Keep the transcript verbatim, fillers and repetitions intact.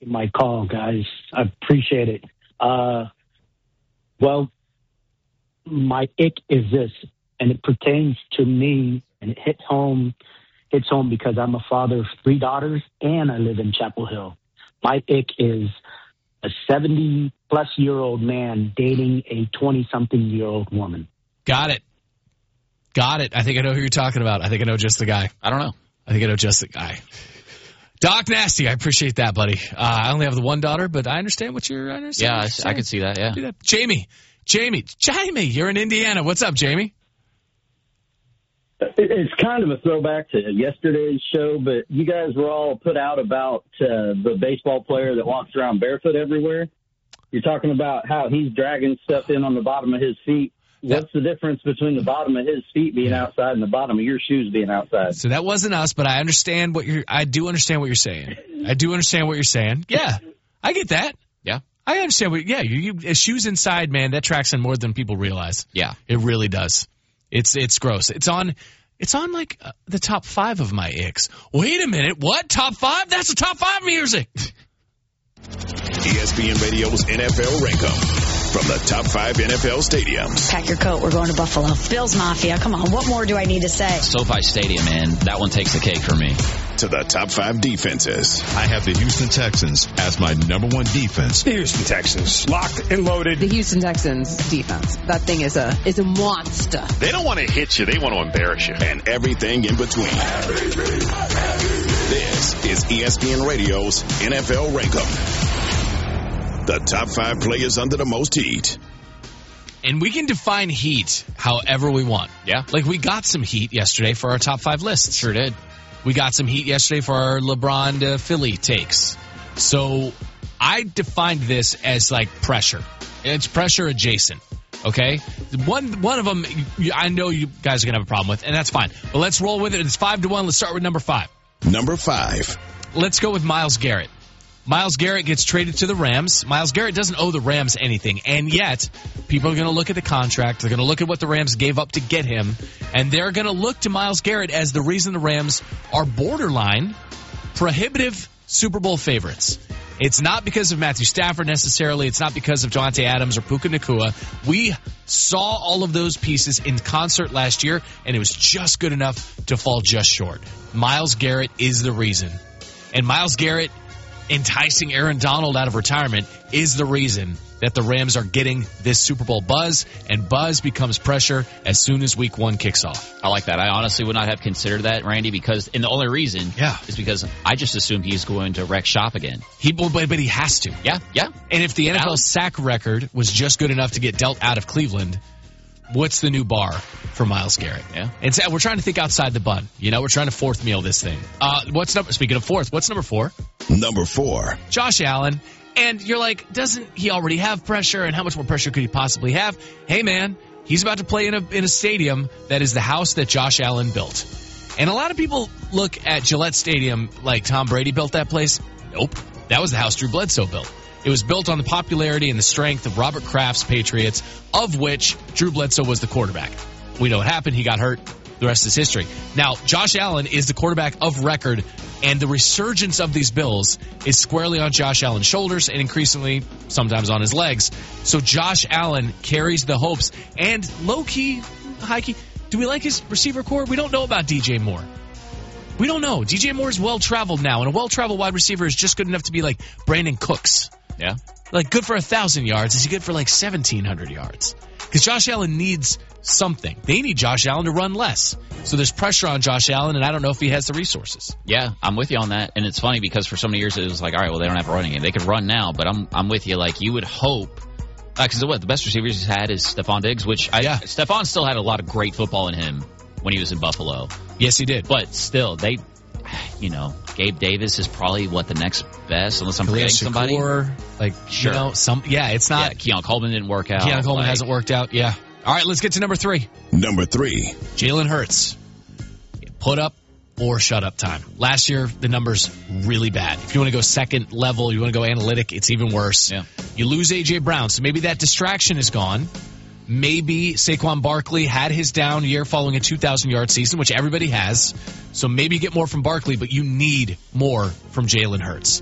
my call, guys. I appreciate it. Uh, well, my ick is this, and it pertains to me, and it hits home, hits home because I'm a father of three daughters, and I live in Chapel Hill. My ick is a seventy-plus-year-old man dating a twenty-something-year-old woman. Got it. Got it. I think I know who you're talking about. I think I know just the guy. I don't know. I think I know just the guy. Doc Nasty, I appreciate that, buddy. Uh, I only have the one daughter, but I understand what you're understanding. Yeah, I, I could see that, yeah. That. Jamie, Jamie, Jamie, you're in Indiana. What's up, Jamie? It's kind of a throwback to yesterday's show, but you guys were all put out about uh, the baseball player that walks around barefoot everywhere. You're talking about how he's dragging stuff in on the bottom of his feet. What's the difference between the bottom of his feet being yeah. outside and the bottom of your shoes being outside? So that wasn't us, but I understand what you're. I do understand what you're saying. I do understand what you're saying. Yeah, I get that. Yeah, I understand what. Yeah, you, you shoes inside, man. That tracks in more than people realize. Yeah, it really does. It's it's gross. It's on. It's on like uh, the top five of my icks. Wait a minute, what? Top five? That's the top five music. E S P N Radio's N F L Rankum. From the top five N F L stadiums. Pack your coat. We're going to Buffalo. Bills Mafia. Come on. What more do I need to say? SoFi Stadium, man. That one takes the cake for me. To the top five defenses. I have the Houston Texans as my number one defense. The Houston Texans. Locked and loaded. The Houston Texans defense. That thing is a is a monster. They don't want to hit you. They want to embarrass you. And everything in between. This is E S P N Radio's N F L Rankum. The top five players under the most heat. And we can define heat however we want. Yeah. Like, we got some heat yesterday for our top five lists. Sure did. We got some heat yesterday for our LeBron to Philly takes. So I defined this as, like, pressure. It's pressure adjacent. Okay? One one of them, I know you guys are going to have a problem with, and that's fine. But let's roll with it. It's five to one. Let's start with number five. Number five. Let's go with Myles Garrett. Myles Garrett gets traded to the Rams. Myles Garrett doesn't owe the Rams anything, and yet people are going to look at the contract. They're going to look at what the Rams gave up to get him, and they're going to look to Myles Garrett as the reason the Rams are borderline prohibitive Super Bowl favorites. It's not because of Matthew Stafford necessarily. It's not because of Devontae Adams or Puka Nacua. We saw all of those pieces in concert last year, and it was just good enough to fall just short. Myles Garrett is the reason. And Myles Garrett enticing Aaron Donald out of retirement is the reason that the Rams are getting this Super Bowl buzz, and buzz becomes pressure as soon as week one kicks off. I like that. I honestly would not have considered that, Randy, because, and the only reason yeah. is because I just assumed he's going to wreck shop again. He, but, but he has to. Yeah, yeah. And if the N F L sack record was just good enough to get dealt out of Cleveland, what's the new bar for Myles Garrett? Yeah. And so we're trying to think outside the bun. You know, we're trying to fourth meal this thing. Uh, what's number, speaking of fourth, what's number four? Number four. Josh Allen. And you're like, doesn't he already have pressure? And how much more pressure could he possibly have? Hey, man, he's about to play in a in a stadium that is the house that Josh Allen built. And a lot of people look at Gillette Stadium like Tom Brady built that place. Nope. That was the house Drew Bledsoe built. It was built on the popularity and the strength of Robert Kraft's Patriots, of which Drew Bledsoe was the quarterback. We know what happened. He got hurt. The rest is history. Now, Josh Allen is the quarterback of record, and the resurgence of these Bills is squarely on Josh Allen's shoulders and increasingly sometimes on his legs. So Josh Allen carries the hopes. And low-key, high-key, do we like his receiver core? We don't know about D J Moore. We don't know. D J Moore is well-traveled now, and a well-traveled wide receiver is just good enough to be like Brandon Cooks. Yeah. Like, good for one thousand yards. Is he good for like seventeen hundred yards? Because Josh Allen needs something. They need Josh Allen to run less. So there's pressure on Josh Allen, and I don't know if he has the resources. Yeah, I'm with you on that. And it's funny because for so many years it was like, all right, well, they don't have a running game. They could run now, but I'm I'm with you. Like, you would hope. Because uh, what the best receivers he's had is Stephon Diggs, which I, yeah. Stephon still had a lot of great football in him when he was in Buffalo. Yes, he did. But still, they, you know, Gabe Davis is probably what the next best, unless I'm Khalil forgetting somebody. Shakur, like, sure. you know, some, yeah, it's not. Yeah, Keon Coleman didn't work out. Keon Coleman like, hasn't worked out. Yeah. All right, let's get to number three. Number three. Jalen Hurts. Put up or shut up time. Last year, the numbers really bad. If you want to go second level, you want to go analytic, it's even worse. Yeah. You lose A J Brown, so maybe that distraction is gone. Maybe Saquon Barkley had his down year following a two thousand yard season, which everybody has. So maybe you get more from Barkley, but you need more from Jalen Hurts.